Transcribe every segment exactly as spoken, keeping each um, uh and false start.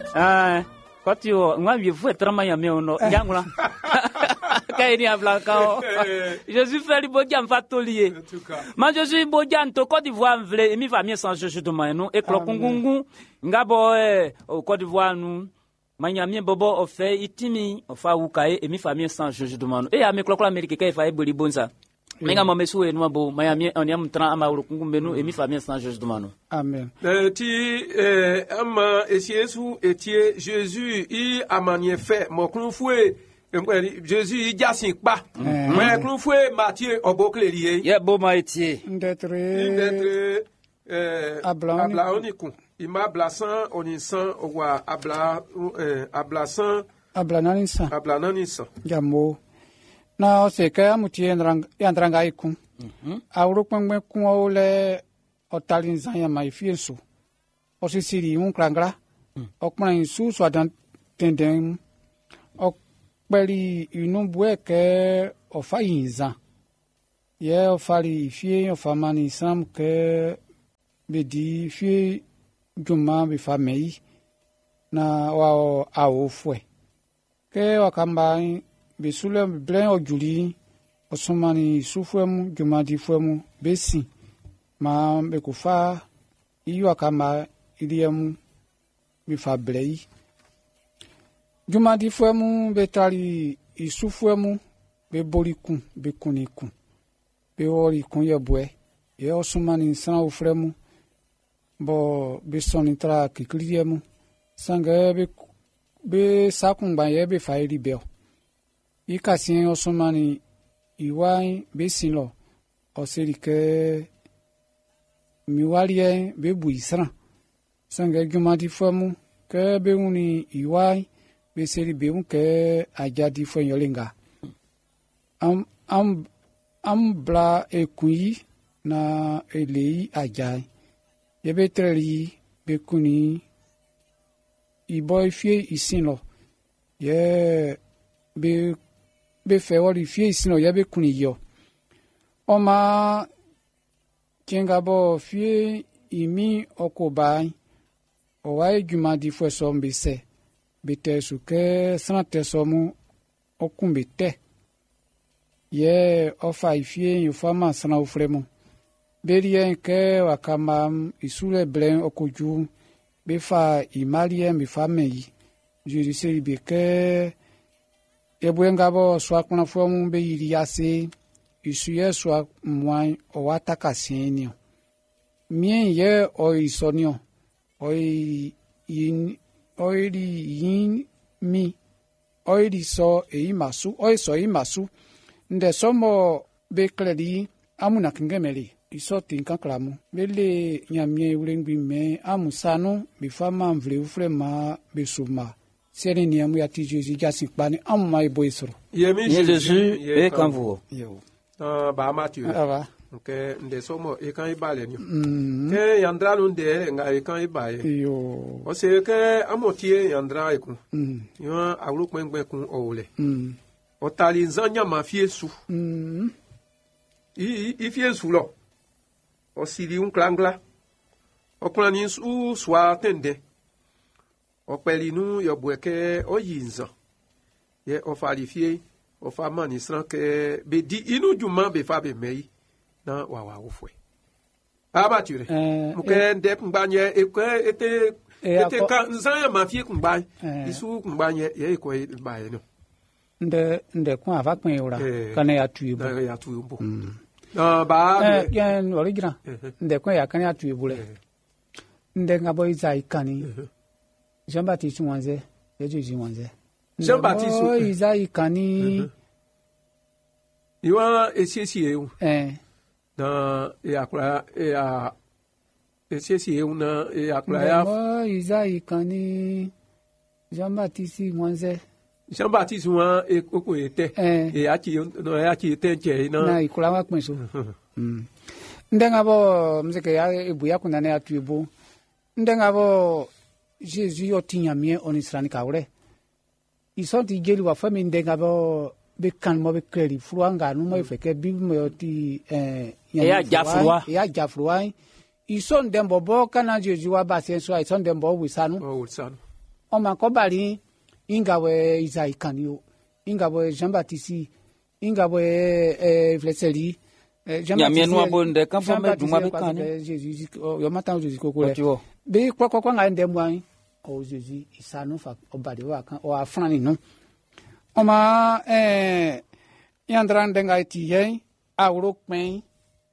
Ah, quand tu moi je veux travailler mais on yangula. Kaini ablakao. Je suis fait Bodian Fatolier. Moi je suis Bodian to Côte d'Ivoire vle mi famille sans Jésus de moi nous et Klokungungu ngabo au Côte d'Ivoire nous. Manyamie bobo ofe itimi ofa ukae et mi famille sans Jésus de moi. Et ame klokla Amérique kai fa eboli bonza. Menga mamesu e noabo mayamie on yam tran ama urukungumenu et mi famille sans Jésus de moi. Amen. Euh, ti euh, ama esiesu etie Jésus i amanie fait mon cloufoué Jésus i jasin pa. Moi cloufoué Matthieu oboklelie. Ye bo maïtie. D'être D'être euh Abla oniku. Ima blasan onisan owa abla euh ablasan abla nanisa. Abla nanisa. Jamo. Na o se ka muti endrang endrang ikun. Mhm. Awru kwengwe kun ole otalin zanya mai fiesu. O se siri un krangra. O kwan su so dan tenden. O peli inu bue ke o fa yinza. Ye o fali fie o fa mani sam ke bedi fie juma bi fa mei na wa awo fue. Ke o kambai besule blen o juli o somani sufuemu jumadi fuemu besi ma be kufa iyo akama iliemu bifa blei jumadi fuemu betali isufuemu be bolikun be kunikun be ori kun yebwe ye o somani san ufremu bo be sonitra kikliemu sanga be be sakun ye be fa iribel ikasien osomani iwai besilo oserike miwalie be buisra sanga jumadi fomu ke be uni iwai be seri be un ke ajadi fo yolenga am am am bla ekui na elei ajai yebe treli be kuni iboy fie isino ye be be fe wori fie isino ya be kuni yo oma kenga bo fie imi okobai o wai jumadi fo so mbise bete suke sanate somu okumbite ye ofa ifie yo fama sana ufremo berie ke wakama isule blen okoju be fa imalie mi famei juri seri be ke ebwenga bo swa kuna fomu be yiri ase isuye swa mwan o wataka senio mien ye o isonio o yin o yin mi o ri so e masu o so e masu nde somo be kledi amuna kingemeli iso tinka klamu bele nyamie ulengbi me amusano bifama mvle ufrema besuma seri ni amu yati Jésus jasi pani amma iboisro Yemi Jésus et quand vous yo ah ba Matthieu ava ke nde somo e kan ibale ni ke yandra no de nga e kan ibaye yo o se ke amotie yandra e kun yo awru pengbe kun owle o tali nzanya ma fiesu i i fiesu lo o sili un klangla o plani su swa tende o pelinu yo bweke o yinza ye o falifie o fama ni sran ke be di inu juma be fa be mei na wa wa ofwe aba tire mo ke de kungbanye e ko ete ete ka nzanya ma fie kungban isu kungbanye ye ko ba ye no nde nde kwa ava kwen yora kana ya tuibu ya tuibu na ba eh yan original nde kwa ya kana ya tuibu le nde ngabo izai kani Jean Baptiste Wanze ye Jésus Wanze Jean Baptiste o izai kani iwa esiesi e eh na e akura e a esiesi e na e akura ya o izai kani Jean Baptiste Wanze Jean Baptiste wa e koko ete e achi no e achi tenche na na ikula wa kwenso mm ndenga bo mzeke ya ebuya kuna na atuibo ndenga bo Jésus yo tinya mie onisrani kaure isonti jeli wa fami ndenga bo be kan mo be kleri fruanga no mo feke bi mo ti eh ya jafrua ya jafrua ison dembo bo kana Jésus wa ba senso ison dembo wisanu o wisanu ọmọ akọbari ingawe Isaïe Kanio ingawe Jean-Baptiste ingawe eh Fleseli Jean-Baptiste no abonde kan fo me duma be kan Jésus yo matan Jésus kokole be kokoko nga ndem wan o Jésus isanu fa obade wa kan o afrani no ọmọ eh yandran denga ti yen awro pen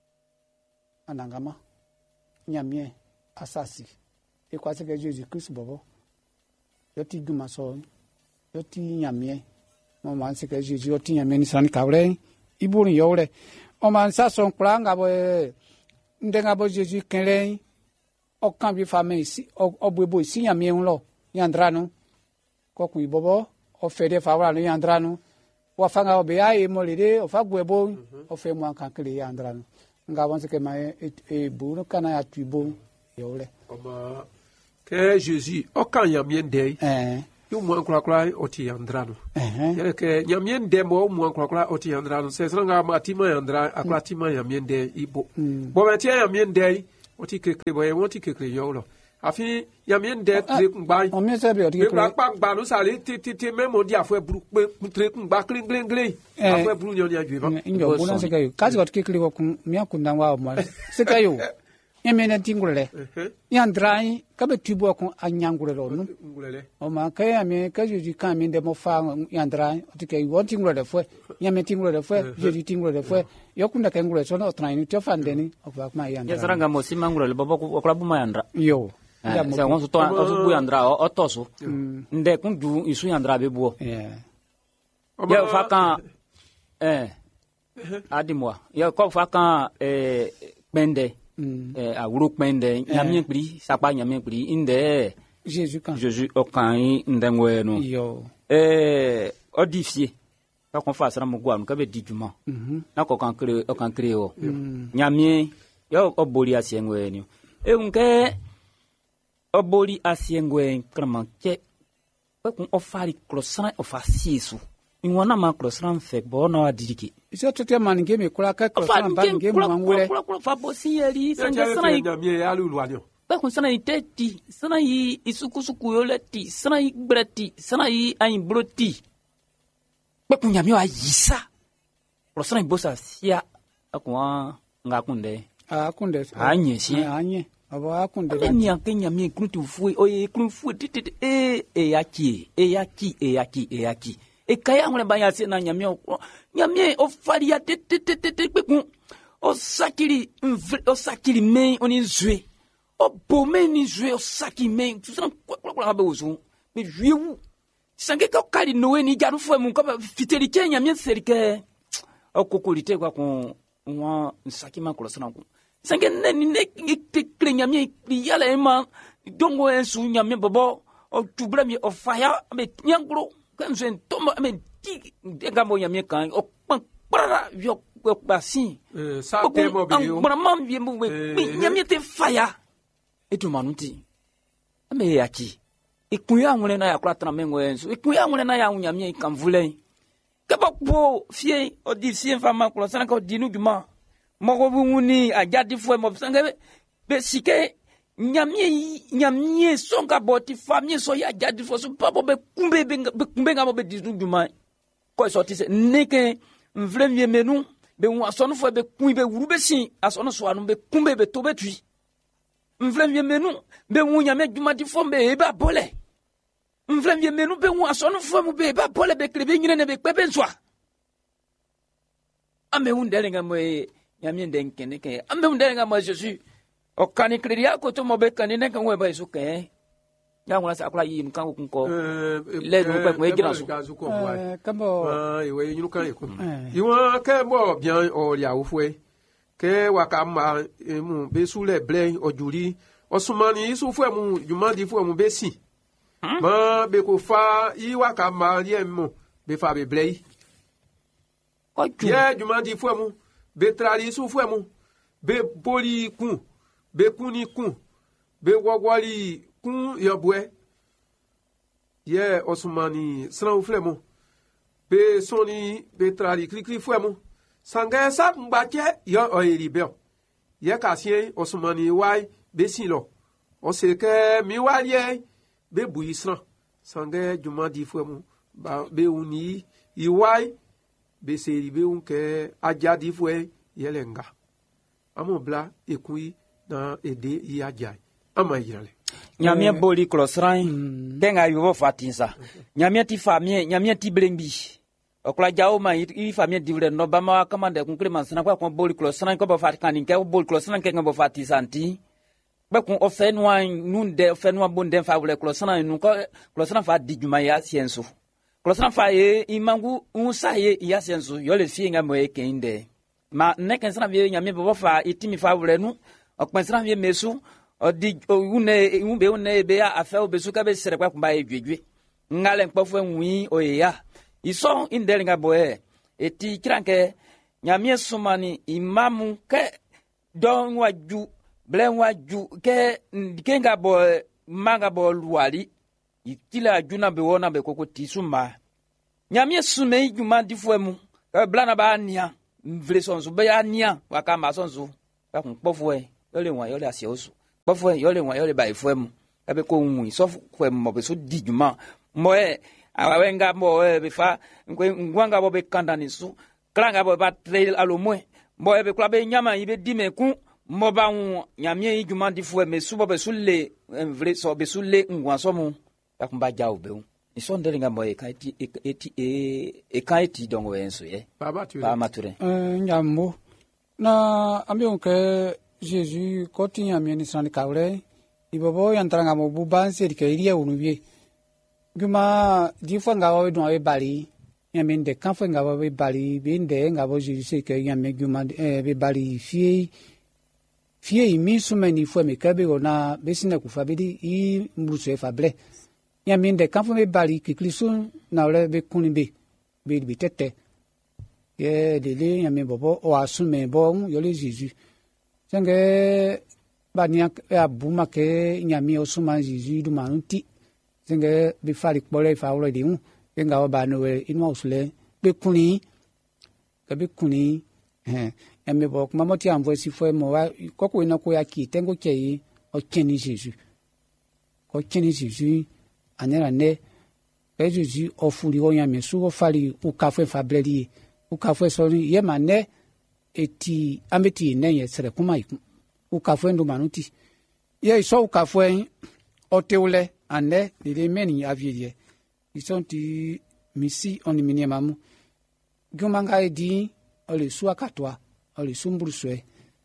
anangama nyamie asasi e kwase ke Jésus Christ bobo yo ti duma so yo ti nyamie mo man se ke Jésus yo ti nyamie ni san kawre iburin yo re o man sa son kra nga bo ndenga bo Jésus kenle o kan bi fa me si o bobo si nyamie nlo yandranu ko ku bobo o fede fa wa no yandranu wa fa nga be ai mo lede o fa gwebo o fe mo kan kle yandranu nga won se ke ma e bu no kana ya tubo yo re Oma ke Jésus o kan nyamie ndei eh yo mo kura kura o ti yandranu eh ke nyamie ndei mo mo kura kura o ti yandranu se sanga ma ti ma yandra akura ti ma nyamie ndei ibo bo ma ti nyamie ndei o ti kekre bo e won ti kekre yo lo afi nyamie ndei tre ngba o mi se be o ti kekre pa gba no sale ti ti ti memo di afo bru pe tre ngba kling kling kling afo bru nyo ni aju ba nyo bo na se kayo kazi o ti kekre ko kun mi akunda wa o ma se kayo yemene tingule yandrai kabe tubo ko anyangule lo no o ma ka yame ka juji kan mi de mo fa yandrai o ti ke wo tingule fo yame tingule fo juji tingule fo yokunda ke ngule so no train to fandeni o fa ma yandra ya saranga mo simangule bobo ko klabu ma yandra yo ya mo sa won to o bu yandra o toso nde kun du isu yandra be buo yeah ya fa kan eh adimwa ya ko fa kan eh pende eh awuro pende nyamie pri sapa nyamie pri inde Jésus kan Jésus o kan ndengwe no yo eh odifie ka kon fa sara mo gwa no ka be dijuma na ko kan kre o kan kre o nyamie yo obori asiengwe ni e unke obori asiengwe krama che ko kun ofari croissant ofasiesu inwana ma croissant fe bo na wadiriki iso tete man nge me kula ka croissant ba nge mo angule fa bo sieri sanga sana nyamie ya lulu anyo ba kun sana iteti sana yi isukusuku yoleti sana yi breti sana yi ayin broti ba kun nyamie wa yisa croissant ibosa sia akwa nga kunde a kunde anye si anye abo akunde ba ni akenya mi krutu fu oye krutu fu titi e e yaki e yaki e yaki e yaki e kaya ngule ba ya se na nyamie nyamie o faria te te te te pe kun o sakiri o sakiri men oni zwe o bome ni zwe o saki men tu san kwa kwa ba ozo me zwe wu sange ka kali nowe ni jaru fo mu ka fiteli ke nyamie serike o kokolite kwa kun wa saki ma kolo sana kun sange ne ni ne te kle nyamie yala ema dongo ensu nyamie bobo o tubra mi o fire me nyangro kan zwen tomo me ti de gambo nyamie kan o para yo basi eh sa te mo bi yo bara mam bi mo be nyamie te fire etu manuti ame yaki ikuya ngule na yakura tana mengo enso ikuya ngule na ya nyamie kan vule kaba po fie o di fie fama ko sana ko dinu duma mo ko wuni ajadi fo mo sanga be sike nyamie nyamie songa boti famie so ya jadi fo so papa be kumbe be kumbe ngamo be dinu duma ko so ti se neke mvlemie menu be wa sonu fo be kun be wuru be sin asono so anu be kumbe be to be tui mvlemie menu be wunya me duma di fo be e ba bole mvlemie menu be wa sonu fo mu be ba bole be klebe nyine ne be pepe nswa ame hundele ngamo e nyamie ndenkene ke ame hundele ngamo Jésus o kani kriya ko to mo be kanine kan we ba isu ke ya ngula sa akula yi mkan ko ko le du pe ko e gira so kabo ah iwe yinu kan ko iwa ke mo bien o ya wo fwe ke wa ka ma mu be su le ble ojuri osumani isu fwe mu juma di fwe mu be si ma be ko fa yi wa ka ma ye mu be fa be ble o ju ye juma di fwe mu be trali isu fwe mu be boli kun be kuni kun be wogwali kun yobwe ye osumani sran flemo be soni be trali klikli flemo sanga sa mbache yo oyeri be ye kasien osumani wai be silo o se ke mi walie be buyi sran sange juma di fuemu ba be uni iwai be seri be unke aja di fue yelenga amo bla ekui na ede i aja ama yirale nyamia boli klosran denga yuvo fatinsa nyamia ti famie nyamia ti blengbi okla jawo ma i famie divre no ba ma kamande kun klema sana kwa kon boli klosran ko ba fatikani ke boli klosran ke ngabo fatisanti ba kun ofenwa nunde ofenwa bonde fa wole klosran nu ko klosran fa dijuma ya sienso klosran fa ye imangu unsa ye ya sienso yo le fi nga mo e kende ma neken sana vie nyamia bo fa itimi fa wole nu okpensran vie mesu odi une umbe une be ya afa obesu ka be sere kwa kumba edwedwe ngale nkpofo enwi oyeya iso indelinga boe eti kranke nyamie sumani imamu ke don waju blen waju ke kenga bo manga bo luali itila juna be wona be kokoti suma nyamie sume ijuma difuemu blana ba nia mvle sonzo be ya nia wakamba sonzo ka nkpofo e yole wa yole asiosu bafo yole wa yole ba ifwemu abe ko nwi so kwemu mo be so dijuma mo e awenga mo e be fa ngwanga bo be kandani su klanga bo ba trail alomwe mo e be kula be nyama ibe dime ku mo ba wu nyamie ijuma di fwe me su bo be sulle vre so be sulle ngwa so mu akumba jawo be iso ndelinga mo e kaiti eti e e kaiti dongo enso ye baba tu ba mature eh nyammo na ambion ke Jésus continue à mener son caule. Il va voir entrer dans mon bouban, c'est qu'il y a un nouveau. Guma, dix fois ngabo dans le bali. Il y a même des camps ngabo le bali. Bien des ngabo Jésus c'est qu'il y a même guma le bali fille. Fille il met sous mani fois mais kabe on a besina kufabidi i mbuso fable. Il y a même des camps le bali qui clison na le be kunimbe. Be be tete. Ye dele il y a même bobo o asume bon yo le Jésus. Senge bania ya buma ke nyami osuma Jésus du manuti senge be fali kpole fa wolo di un nga ba no we inu usle be kuni ke be kuni eh eme bo kuma moti amvo si fo mo wa koko ina ko ya ki tengo chei o keni Jésus ko keni Jésus anera ne be Jésus o fuli o nyami su o fali u kafe fableri u kafe so ye mane eti ameti nenye sere kuma iku ukafwe ndo manuti ye so ukafwe oteule ande dile meni aviedie isonti misi oni miniemamu gumanga edi ole suwa katwa ole sumbruswe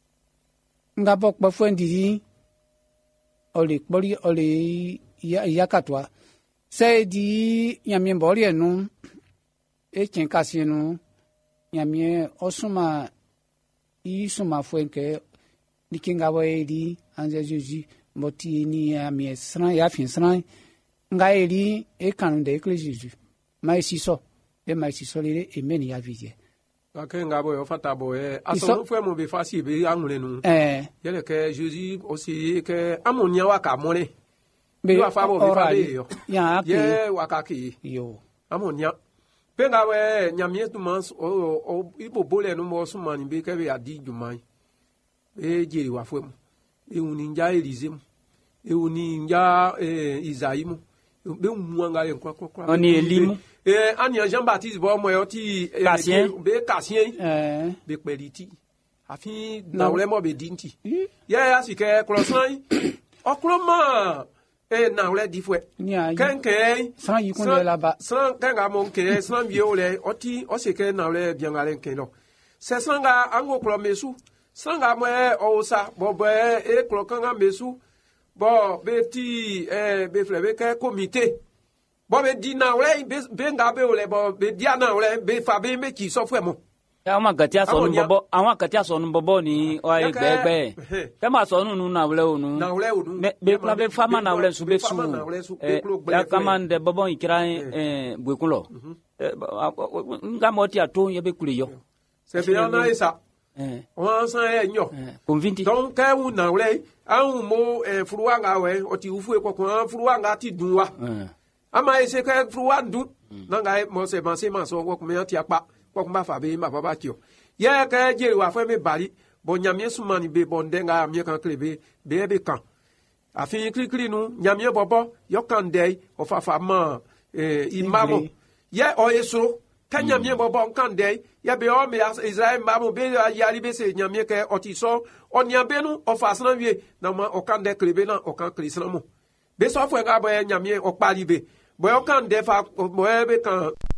ngabo kpafwe ndiri ole kpoli ole ya yakatwa se di nyamie mbori enu e chenkasi enu nyamie osuma i suma fwenke nikinga waeli anje Jésus moti ni ami sran ya fin sran nga eli e kanunde ekle Jésus mai siso e mai siso le e meni ya vie ake nga bo yo fata bo e aso fwe mo be fasi be anule nu eh yele ke Jésus aussi ke amonia wa ka mole be wa fa bo be fa be yo ya ye wa ka ki yo amonia penga we nyamie tu mans o o ibo bole no mo sumani be ke be adi jumai e jeri wa fwe mo e uni nja Elise mo e uni nja e Isaïe mo be muanga le kwa kwa oni elimu eh ania Jean Baptiste bo mo yo ti be Cassien eh be peliti afi na wole mo be dinti ye ya sike croissant okloma e na wole di fwe kenke san yi kun le là-bas san kenga mon ke san biole oti o sike na wole bien ngalen keno se sanga ango klo mesu sanga mo e osa bo bo e klo kanga mesu bo be ti eh be flebe ke comité bo be di na wole be nga be ole bo be dia na wole be fa be me ki so fwe mo àwọn katia so nu bobo àwọn katia so nu bobo ni o e gbegbe te ma so nu na wole onu na wole onu be kla be fama na wole su be su ya kamande bobo ikira eh bwekunlo nga moti ato ye be kuli yo se be na isa eh on san e nyo convinti donc ka wu na wole an mo e fruanga we o ti ufu e kokon fruanga ti dunwa ama ese ka fruandu na nga mo se ban se ma so ko me ti apa kwa kumba fabe ma baba kio ye ka je wa fe me bari bo nyamie sumani be bon denga amie kan klebe be be kan afin kri kri nu nyamie bobo yo kan dei o fa fa ma eh imamo ye o yeso kan nyamie bobo kan dei ye be o me Israel mamo be ya ribe se nyamie ke otiso o nyambe nu o fa sna wie na ma o kan de krebe na o kan krisna mo be so fo nga bo nyamie o palibe bo o kan de fa bo e be kan